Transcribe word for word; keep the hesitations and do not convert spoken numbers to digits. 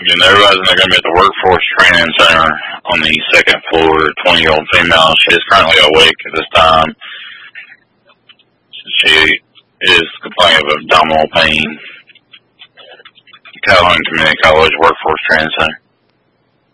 Again, everybody's going to be at the Workforce Training Center on the second floor. twenty-year-old female. She is currently awake at this time. She is complaining of abdominal pain. Calhoun Community College Workforce Training Center.